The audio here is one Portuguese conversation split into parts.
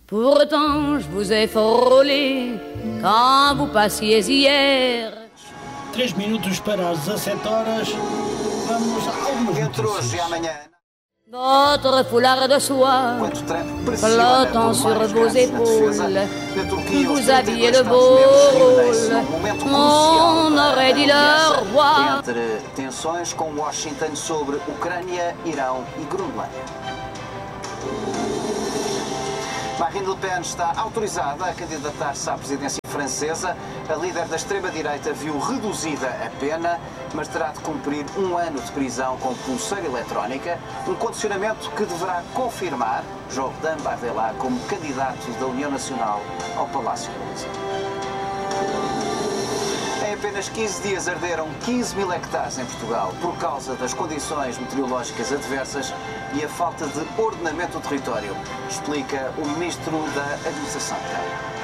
Pourtant, je vous ai frôlé quand vous passiez hier. 3 minutos para as 17 horas. Vamos a algumas Entre hoje e notícias. amanhã. Votre foulard de soie Enquanto Trump pressiona flottant por sur mais vos gastos na defesa, épaules, na Turquia, os vous aviez 32 le Estados-membros reúnem-se bol. num momento On crucial aurait dit para a leur aliança roi. entre tensões com Washington sobre Ucrânia, Irão e Groenlândia. Marine Le Pen está autorizada a candidatar-se à presidência francesa. A líder da extrema-direita viu reduzida a pena, mas terá de cumprir 1 ano de prisão com pulseira eletrónica, um condicionamento que deverá confirmar Jordan Bardella como candidato da União Nacional ao Palácio do Elysée. Em apenas 15 dias arderam 15 mil hectares em Portugal por causa das condições meteorológicas adversas e a falta de ordenamento do território, explica o Ministro da Administração Interna.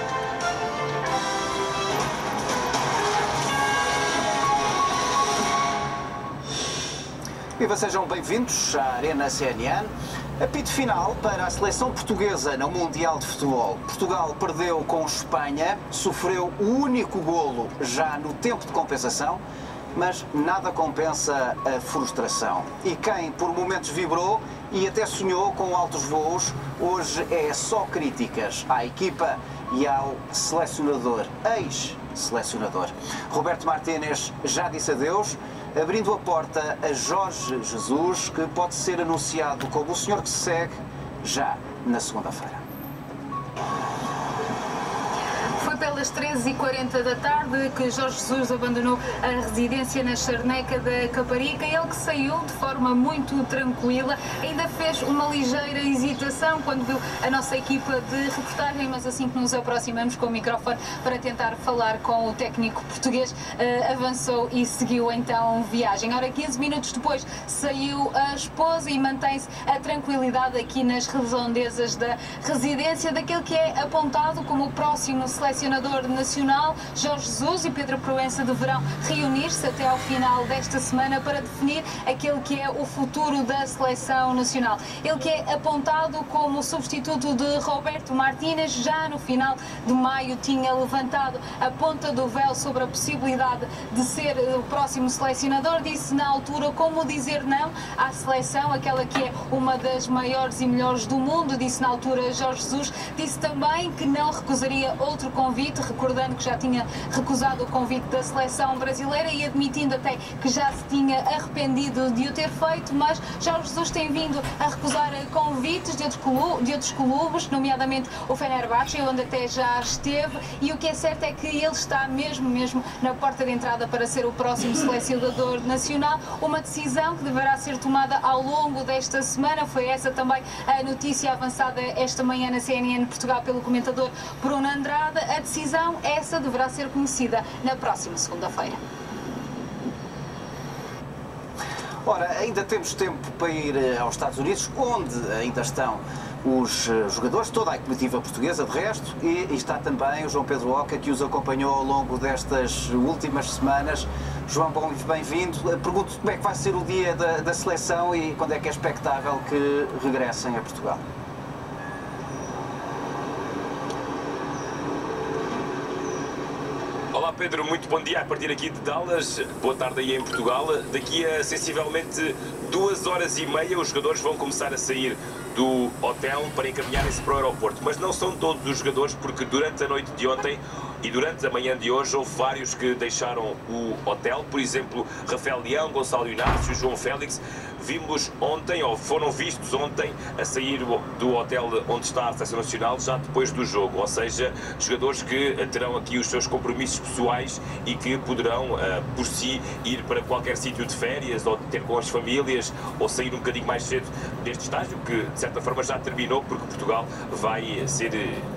Viva, sejam bem-vindos à Arena CNN. Apito final para a seleção portuguesa no Mundial de Futebol. Portugal perdeu com Espanha, sofreu o único golo já no tempo de compensação, mas nada compensa a frustração. E quem por momentos vibrou e até sonhou com altos voos, hoje é só críticas à equipa e ao selecionador, ex-selecionador. Roberto Martínez já disse adeus, abrindo a porta a Jorge Jesus, que pode ser anunciado como o senhor que se segue já na segunda-feira. Foi pelas 13h40 da tarde que Jorge Jesus abandonou a residência na Charneca da Caparica. Ele que saiu de forma muito tranquila, ainda fez uma ligeira hesitação quando viu a nossa equipa de reportagem, mas assim que nos aproximamos com o microfone para tentar falar com o técnico português, avançou e seguiu então viagem. Ora, 15 minutos depois saiu a esposa e mantém-se a tranquilidade aqui nas redondezas da residência daquele que é apontado como o próximo selecionador nacional. Jorge Jesus e Pedro Proença deverão reunir-se até ao final desta semana para definir aquele que é o futuro da seleção nacional. Ele que é apontado como substituto de Roberto Martínez, já no final de maio tinha levantado a ponta do véu sobre a possibilidade de ser o próximo selecionador. Disse na altura como dizer não à seleção, aquela que é uma das maiores e melhores do mundo. Disse na altura Jorge Jesus. Disse também que não recusaria outro convite, recordando que já tinha recusado o convite da seleção brasileira e admitindo até que já se tinha arrependido de o ter feito, mas Jorge Jesus tem vindo a recusar convites de outros clubes, nomeadamente o Fenerbahçe, onde até já esteve, e o que é certo é que ele está mesmo na porta de entrada para ser o próximo selecionador nacional, uma decisão que deverá ser tomada ao longo desta semana. Foi essa também a notícia avançada esta manhã na CNN Portugal pelo comentador Bruno Andrade. A decisão essa deverá ser conhecida na próxima segunda-feira. Ora, ainda temos tempo para ir aos Estados Unidos, onde ainda estão os jogadores, toda a comitiva portuguesa, de resto, e está também o João Pedro Oca, que os acompanhou ao longo destas últimas semanas. João, bem-vindo. Pergunto como é que vai ser o dia da seleção e quando é que é expectável que regressem a Portugal. Olá Pedro, muito bom dia a partir aqui de Dallas, boa tarde aí em Portugal. Daqui a sensivelmente 2h30 os jogadores vão começar a sair do hotel para encaminharem-se para o aeroporto, mas não são todos os jogadores, porque durante a noite de ontem e durante a manhã de hoje houve vários que deixaram o hotel, por exemplo Rafael Leão, Gonçalo Inácio, João Félix. Vimos ontem, ou foram vistos ontem, a sair do hotel onde está a Seleção Nacional já depois do jogo, ou seja, jogadores que terão aqui os seus compromissos pessoais e que poderão, por si, ir para qualquer sítio de férias, ou ter com as famílias, ou sair um bocadinho mais cedo deste estágio, que de certa forma já terminou, porque Portugal vai ser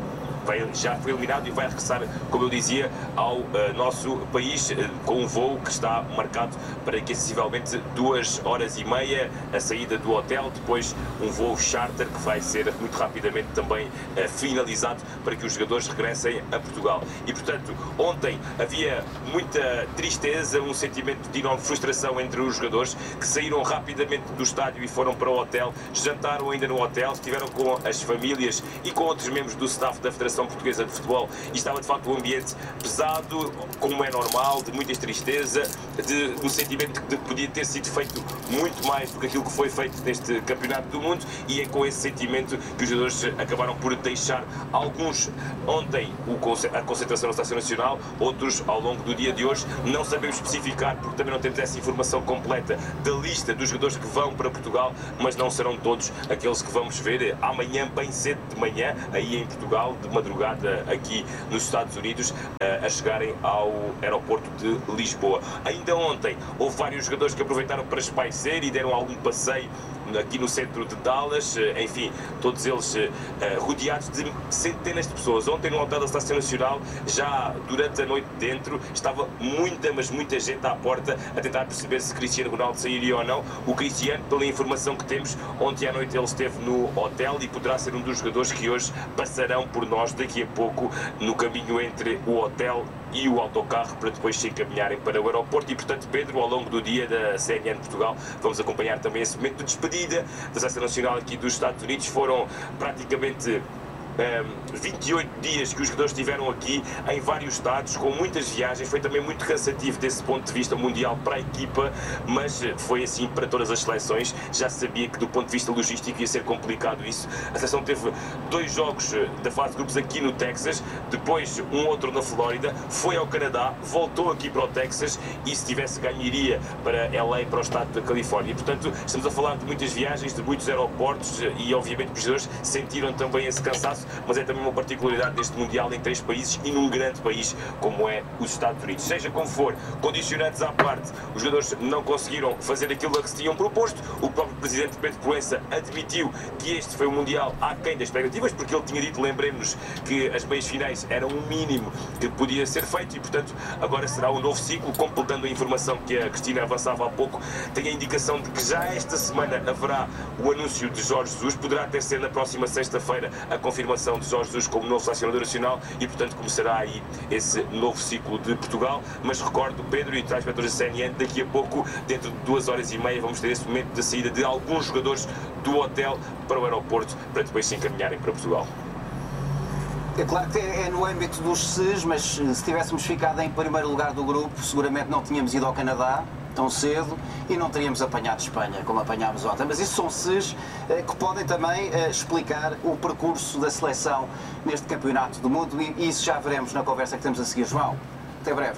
já foi eliminado e vai regressar, como eu dizia, ao nosso país com um voo que está marcado para que sensivelmente 2h30 a saída do hotel, depois um voo charter que vai ser muito rapidamente também finalizado para que os jogadores regressem a Portugal. E portanto, ontem havia muita tristeza, um sentimento de enorme frustração entre os jogadores que saíram rapidamente do estádio e foram para o hotel, jantaram ainda no hotel, estiveram com as famílias e com outros membros do staff da Federação Portuguesa de Futebol e estava de facto um ambiente pesado, como é normal, de muita tristeza, do sentimento de que podia ter sido feito muito mais do que aquilo que foi feito neste Campeonato do Mundo, e é com esse sentimento que os jogadores acabaram por deixar alguns ontem a concentração no Estádio Nacional, outros ao longo do dia de hoje. Não sabemos especificar porque também não temos essa informação completa da lista dos jogadores que vão para Portugal, mas não serão todos aqueles que vamos ver amanhã bem cedo de manhã, aí em Portugal, de madrugada aqui nos Estados Unidos, a chegarem ao aeroporto de Lisboa. Ainda ontem houve vários jogadores que aproveitaram para espairecer e deram algum passeio aqui no centro de Dallas, enfim, todos eles rodeados de centenas de pessoas. Ontem no hotel da Estádio Nacional, já durante a noite dentro, estava muita, mas muita gente à porta a tentar perceber se Cristiano Ronaldo sairia ou não. O Cristiano, pela informação que temos, ontem à noite ele esteve no hotel e poderá ser um dos jogadores que hoje passarão por nós daqui a pouco no caminho entre o hotel e o autocarro para depois se encaminharem para o aeroporto. E portanto, Pedro, ao longo do dia da CNN Portugal, vamos acompanhar também esse momento de despedida da Seleção Nacional aqui dos Estados Unidos. Foram praticamente 28 dias que os jogadores estiveram aqui em vários estados, com muitas viagens. Foi também muito cansativo desse ponto de vista mundial para a equipa, mas foi assim para todas as seleções. Já se sabia que do ponto de vista logístico ia ser complicado isso. A seleção teve 2 jogos da fase de grupos aqui no Texas, depois um outro na Flórida, foi ao Canadá, voltou aqui para o Texas e se tivesse ganho iria para LA, para o estado da Califórnia. E, portanto, estamos a falar de muitas viagens, de muitos aeroportos e obviamente os jogadores sentiram também esse cansaço, mas é também uma particularidade deste Mundial em 3 países e num grande país como é os Estados Unidos. Seja como for, condicionantes à parte, os jogadores não conseguiram fazer aquilo a que se tinham proposto. O próprio presidente Pedro Proença admitiu que este foi um Mundial aquém das expectativas, porque ele tinha dito, lembremos-nos, que as meias finais eram um mínimo que podia ser feito e, portanto, agora será um novo ciclo. Completando a informação que a Cristina avançava há pouco, tem a indicação de que já esta semana haverá o anúncio de Jorge Jesus. Poderá até ser na próxima sexta-feira a confirmação de Jorge Jesus como novo selecionador nacional e, portanto, começará aí esse novo ciclo de Portugal. Mas recordo, Pedro, e telespectadores da CNN, daqui a pouco, dentro de 2h30, vamos ter esse momento da saída de alguns jogadores do hotel para o aeroporto, para depois se encaminharem para Portugal. É claro que é no âmbito dos SES, mas se tivéssemos ficado em primeiro lugar do grupo, seguramente não tínhamos ido ao Canadá tão cedo e não teríamos apanhado Espanha, como apanhámos ontem. Mas isso são SES que podem também explicar o percurso da seleção neste Campeonato do Mundo e isso já veremos na conversa que temos a seguir. João, até breve.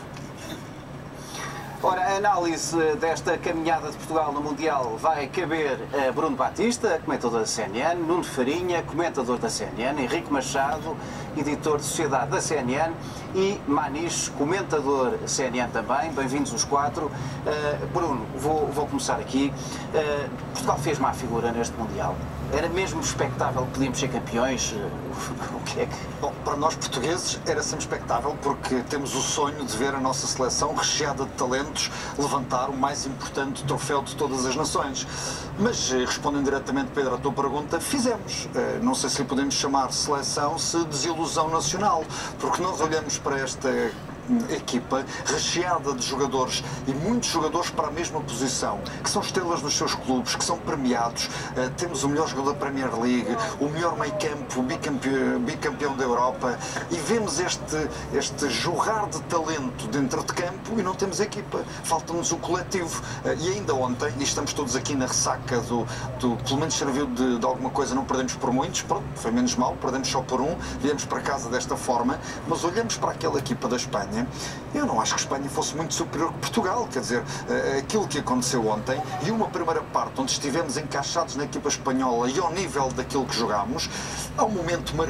Ora, a análise desta caminhada de Portugal no Mundial vai caber a Bruno Batista, comentador da CNN, Nuno Farinha, comentador da CNN, Henrique Machado, editor de Sociedade da CNN e Maniche, comentador CNN também. Bem-vindos os 4. Bruno, vou começar aqui. Portugal fez má figura neste Mundial. Era mesmo expectável que podíamos ser campeões? O que é que... Bom, para nós portugueses era sempre expectável porque temos o sonho de ver a nossa seleção recheada de talentos levantar o mais importante troféu de todas as nações. Mas, respondendo diretamente, Pedro, à tua pergunta, fizemos. Não sei se lhe podemos chamar seleção, se desilusão nacional, porque nós olhamos para esta equipa recheada de jogadores e muitos jogadores para a mesma posição, que são estrelas nos seus clubes, que são premiados. Temos o melhor jogador da Premier League, o melhor meio-campo, bicampeão da Europa, e vemos este jorrar de talento dentro de campo e não temos equipa. Falta-nos o coletivo. E ainda ontem, e estamos todos aqui na ressaca pelo menos serviu de alguma coisa, não perdemos por muitos, pronto, foi menos mal, perdemos só por um, viemos para casa desta forma, mas olhamos para aquela equipa da Espanha. Eu não acho que a Espanha fosse muito superior que Portugal, quer dizer, aquilo que aconteceu ontem e uma primeira parte onde estivemos encaixados na equipa espanhola e ao nível daquilo que jogámos, há um momento marcante que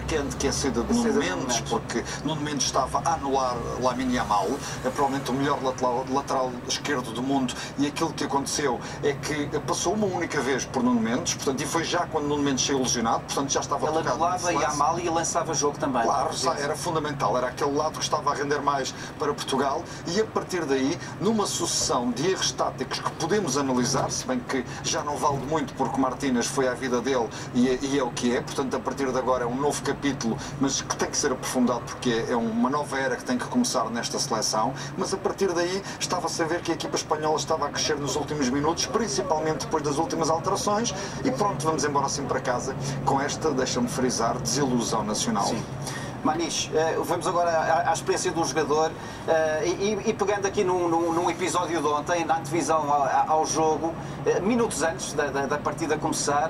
que é a saída de Nuno Mendes, porque Nuno Mendes estava a anular Lamine Yamal, é provavelmente o melhor lateral esquerdo do mundo, e aquilo que aconteceu é que passou uma única vez por Nuno Mendes, portanto, e foi já quando Nuno Mendes saiu lesionado, portanto já estava ele anulava Yamal e lançava jogo também. Claro, era fundamental, era aquele lado que estava a render mais para Portugal, e a partir daí, numa sucessão de erros táticos que podemos analisar, se bem que já não vale muito porque Martínez foi à vida dele e é o que é, portanto a partir de agora é um novo capítulo, mas que tem que ser aprofundado porque é uma nova era que tem que começar nesta seleção, mas a partir daí estava-se a ver que a equipa espanhola estava a crescer nos últimos minutos, principalmente depois das últimas alterações, e pronto, vamos embora assim para casa com esta, deixa-me frisar, desilusão nacional. Sim. Maniche, vamos agora à experiência do jogador e pegando aqui num episódio de ontem, na antevisão ao jogo, minutos antes da partida começar,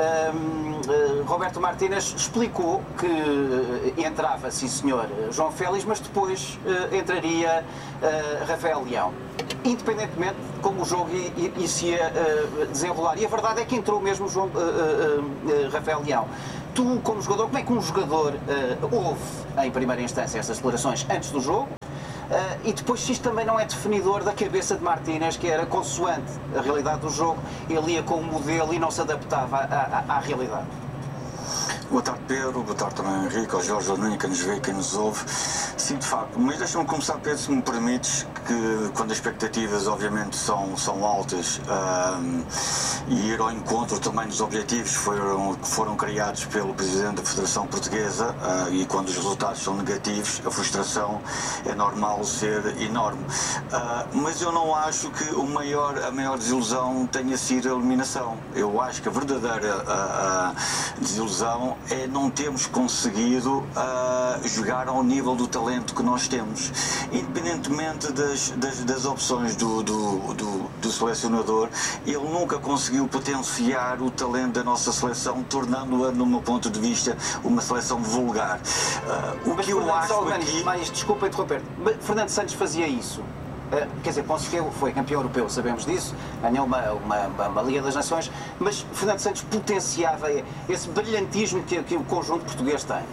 Roberto Martínez explicou que entrava, sim senhor, João Félix, mas depois entraria Rafael Leão, independentemente de como o jogo se ia desenrolar. E a verdade é que entrou mesmo Rafael Leão. Tu, como jogador, como é que um jogador ouve, em primeira instância, essas declarações antes do jogo? E depois, se isto também não é definidor da cabeça de Martínez, que era consoante a realidade do jogo, ele ia com um modelo e não se adaptava à realidade. Boa tarde, Pedro. Boa tarde também, Henrique, ao Jorge, ao Nuno, quem nos vê, quem nos ouve. Sim, de facto. Mas deixa-me começar, Pedro, se me permites, que quando as expectativas, obviamente, são altas e ir ao encontro também dos objetivos que foram criados pelo Presidente da Federação Portuguesa e quando os resultados são negativos, a frustração é normal ser enorme. Mas eu não acho que a maior desilusão tenha sido a eliminação. Eu acho que a verdadeira desilusão é não termos conseguido jogar ao nível do talento que nós temos. Independentemente das opções do selecionador, ele nunca conseguiu potenciar o talento da nossa seleção, tornando-a, no meu ponto de vista, uma seleção vulgar. O que eu acho aqui... Mas, desculpa interromper, Fernando Santos fazia isso. Quer dizer, Ponce foi campeão europeu, sabemos disso, ganhou uma Liga das Nações, mas Fernando Santos potenciava esse brilhantismo que o conjunto português tem.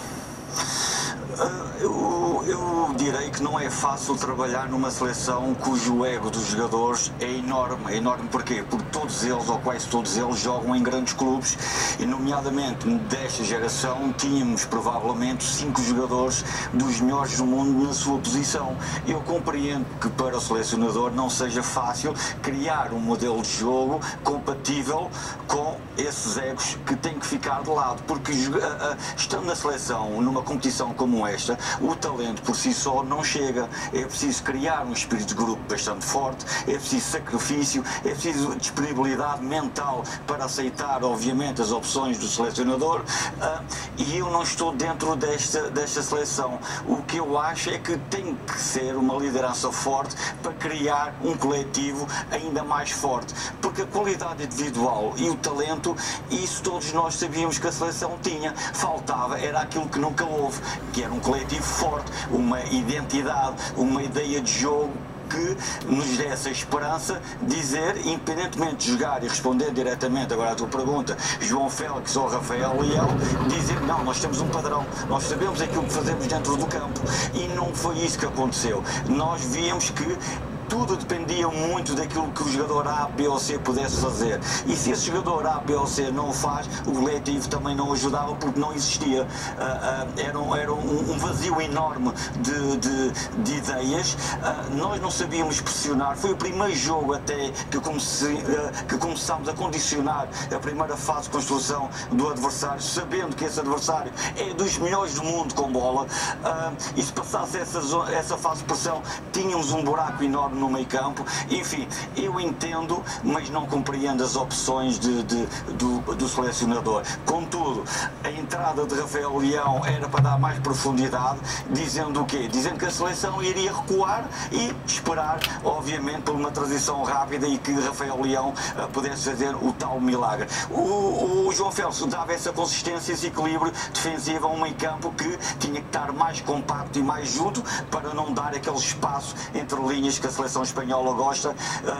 Eu direi que não é fácil trabalhar numa seleção cujo ego dos jogadores é enorme. É enorme porquê? Porque todos eles, ou quase todos eles, jogam em grandes clubes e, nomeadamente, desta geração, tínhamos provavelmente 5 jogadores dos melhores do mundo na sua posição. Eu compreendo que para o selecionador não seja fácil criar um modelo de jogo compatível com esses egos que têm que ficar de lado, porque estando na seleção, numa competição como esta, o talento por si só não chega. É preciso criar um espírito de grupo bastante forte, é preciso sacrifício, é preciso disponibilidade mental para aceitar, obviamente, as opções do selecionador, e eu não estou dentro desta seleção. O que eu acho é que tem que ser uma liderança forte para criar um coletivo ainda mais forte, porque a qualidade individual e o talento, isso todos nós sabíamos que a seleção tinha. Faltava, era aquilo que nunca houve, que era um coletivo forte, uma identidade, uma ideia de jogo que nos desse a esperança de dizer, independentemente de jogar e responder diretamente agora à tua pergunta, João Félix ou Rafael Leão, dizer, não, nós temos um padrão, nós sabemos aquilo que fazemos dentro do campo, e não foi isso que aconteceu. Nós víamos que tudo dependia muito daquilo que o jogador A, B ou C pudesse fazer. E se esse jogador A, B ou C não o faz, o coletivo também não ajudava porque não existia. Era um vazio enorme de ideias. Nós não sabíamos pressionar. Foi o primeiro jogo até que começámos a condicionar a primeira fase de construção do adversário, sabendo que esse adversário é dos melhores do mundo com bola. E se passasse essa fase de pressão, tínhamos um buraco enorme no meio campo. Enfim, eu entendo, mas não compreendo as opções do selecionador. Contudo, a entrada de Rafael Leão era para dar mais profundidade, dizendo o quê? Dizendo que a seleção iria recuar e esperar, obviamente, por uma transição rápida e que Rafael Leão pudesse fazer o tal milagre. O João Félix dava essa consistência, esse equilíbrio defensivo a um meio campo que tinha que estar mais compacto e mais junto para não dar aquele espaço entre linhas que a seleção seleção espanhola gosta,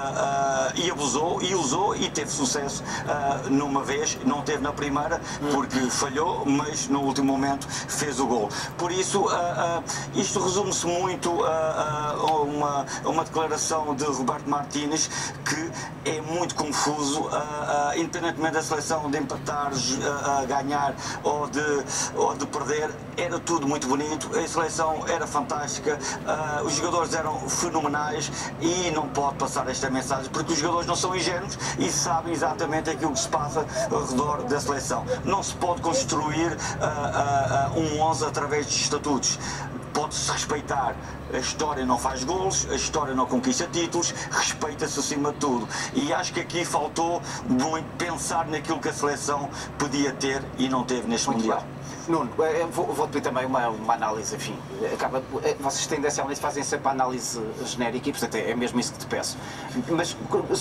e abusou, e usou, e teve sucesso numa vez, não teve na primeira, porque falhou, mas no último momento fez o gol. Por isso, isto resume-se muito a uma declaração de Roberto Martínez, que é muito confuso, independentemente da seleção de empatar, ganhar ou de perder, era tudo muito bonito, a seleção era fantástica, os jogadores eram fenomenais e não pode passar esta mensagem, porque os jogadores não são ingênuos e sabem exatamente aquilo que se passa ao redor da seleção. Não se pode construir um 11 através de estatutos. Pode-se respeitar. A história não faz golos, a história não conquista títulos, respeita-se acima de tudo. E acho que aqui faltou muito pensar naquilo que a seleção podia ter e não teve neste Mundial. Nuno, vou-te pedir também uma análise, enfim, vocês tendencialmente fazem sempre a análise genérica e, portanto, é mesmo isso que te peço. Mas,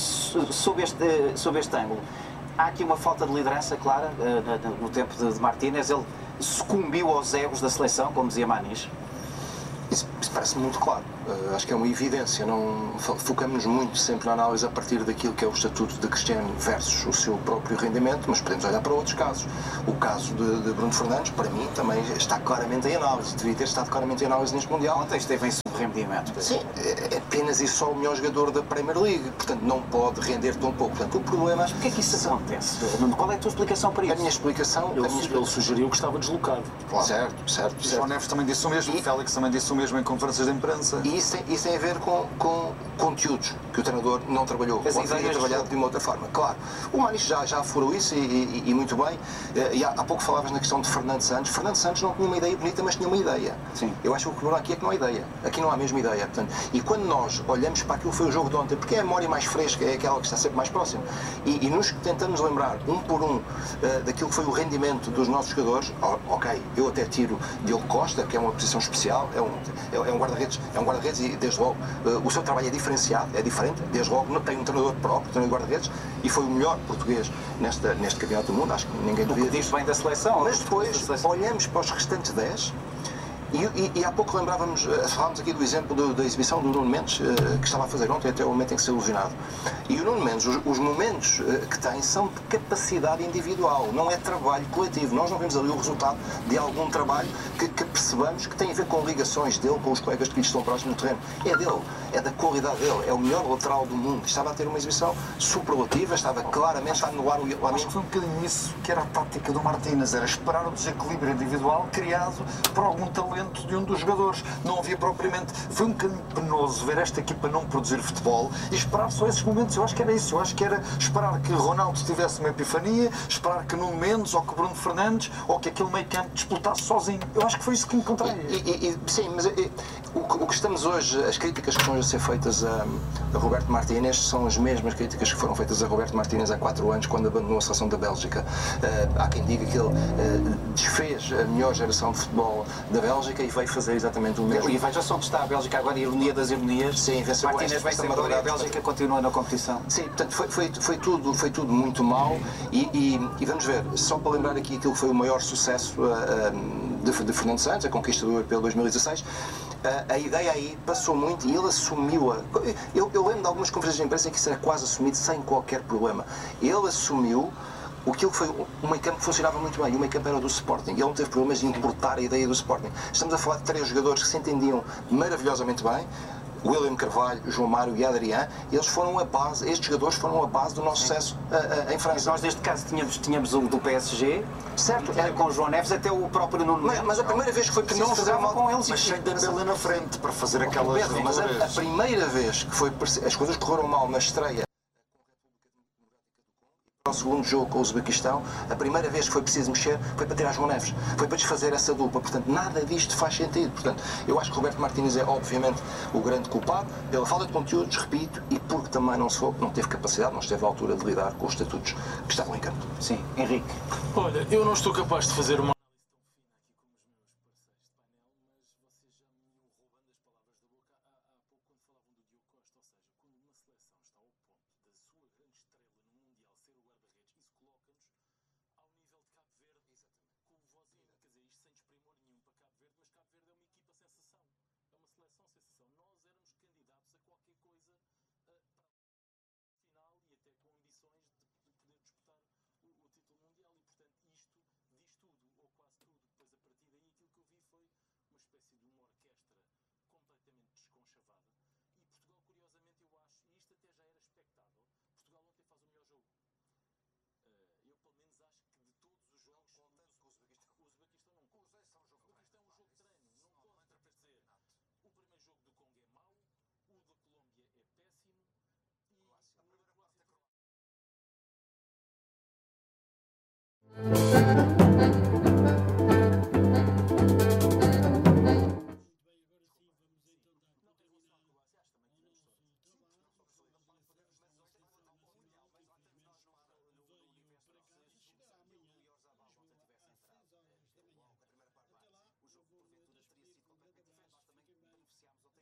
sob este ângulo, há aqui uma falta de liderança clara no tempo de Martínez. Ele sucumbiu aos egos da seleção, como dizia Maniche. Isso parece muito claro. Acho que é uma evidência. Não focamos-nos muito sempre na análise a partir daquilo que é o estatuto de Cristiano versus o seu próprio rendimento, mas podemos olhar para outros casos. O caso de Bruno Fernandes, para mim, também está claramente em análise. Devia ter estado claramente em análise neste Mundial. Ontem esteve em rendimento. Sim, é apenas e só o melhor jogador da Premier League. Portanto, não pode render tão pouco. Portanto, o problema... Mas porquê é que isso acontece? Qual é a tua explicação para isso? A minha explicação... Ele sugeriu que estava deslocado. Claro. Certo. João Neves também disse o mesmo, Félix também disse o mesmo em conferências de imprensa. E isso tem a ver com conteúdos que o treinador não trabalhou, ou teria trabalhado de uma outra forma. Claro, o Maniche já furou isso e muito bem. E há pouco falavas na questão de Fernando Santos. Fernando Santos não tinha uma ideia bonita, mas tinha uma ideia. Sim. Eu acho que o problema aqui é que não há ideia. Aqui não há a mesma ideia. Portanto, e quando nós olhamos para aquilo que foi o jogo de ontem, porque é a memória mais fresca, é aquela que está sempre mais próxima, e nos tentamos lembrar, um por um, daquilo que foi o rendimento dos nossos jogadores, ok, eu até tiro Diogo Costa, que é uma posição especial, é um guarda-redes e, desde logo, o seu trabalho é diferenciado, é diferente, desde logo não tem um treinador próprio, tem um guarda-redes, e foi o melhor português neste campeonato do mundo, acho que ninguém devia diz bem da seleção. Mas depois olhamos para os restantes 10 e há pouco falámos aqui do exemplo da exibição do Nuno Mendes, que estava a fazer ontem até o momento em que saiu ilusionado. E o Nuno Mendes, os momentos que tem são de capacidade individual, não é trabalho coletivo. Nós não vemos ali o resultado de algum trabalho que percebamos que tem a ver com ligações dele, com os colegas que lhe estão próximos no terreno. É dele, é da qualidade dele, é o melhor lateral do mundo. Estava a ter uma exibição superlativa, estava claramente a anular o Lamine. Acho que foi um bocadinho isso que era a tática do Martínez, era esperar o desequilíbrio individual criado por algum talento de um dos jogadores. Não havia propriamente... Foi um bocadinho penoso ver esta equipa não produzir futebol e esperar só esses momentos. Eu acho que era isso. Eu acho que era esperar que Ronaldo tivesse uma epifania, esperar que Nuno Mendes ou que Bruno Fernandes ou que aquele meio campo disputasse sozinho. Eu acho que foi isso que encontrei. Sim, mas o que estamos hoje, as críticas que estão a ser feitas a Roberto Martínez são as mesmas críticas que foram feitas a Roberto Martínez há 4 anos, quando abandonou a seleção da Bélgica. Há quem diga que ele desfez a melhor geração de futebol da Bélgica e veio fazer exatamente o mesmo. E veja só onde está a Bélgica agora, a ironia das ironias. Sim, Martínez vai ser embora e a Bélgica continua na competição. Sim, portanto, foi tudo muito mau e vamos ver, só para lembrar aqui aquilo que foi o maior sucesso de Fernando Santos, a conquista do Europeu 2016, a ideia aí passou muito e ele assumiu-a. Eu lembro de algumas conferências de imprensa em que isso era quase assumido sem qualquer problema. Ele assumiu aquilo que foi um meio campo que funcionava muito bem, e o meio campo era do Sporting, ele não teve problemas de importar a ideia do Sporting. Estamos a falar de 3 jogadores que se entendiam maravilhosamente bem, William Carvalho, João Mário e Adrián, estes jogadores foram a base do nosso sucesso em França. Nós, neste caso, tínhamos o do PSG, certo, era com o João Neves, até o próprio Nuno Mendes. Mas a primeira vez que foi preciso fazer mal com eles, mas sem Dembélé na frente para fazer aquelas... Mas a primeira vez que as coisas correram mal na estreia o segundo jogo com o Uzbequistão, a primeira vez que foi preciso mexer foi para tirar João Neves, foi para desfazer essa dupla, portanto nada disto faz sentido. Portanto, eu acho que Roberto Martínez é obviamente o grande culpado pela falta de conteúdos, repito, e porque também não teve capacidade, não esteve à altura de lidar com os estatutos que estavam em campo. Sim, Henrique. Olha, eu não estou capaz de fazer uma